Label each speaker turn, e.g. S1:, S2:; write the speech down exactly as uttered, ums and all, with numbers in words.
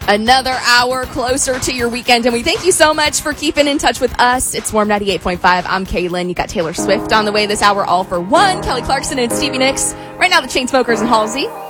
S1: Another hour closer to your weekend, and we thank you so much for keeping in touch with us. It's Warm ninety-eight point five. I'm Kaylin. You got Taylor Swift on the way this hour, all for one. Kelly Clarkson and Stevie Nicks. Right now, the Chainsmokers and Halsey.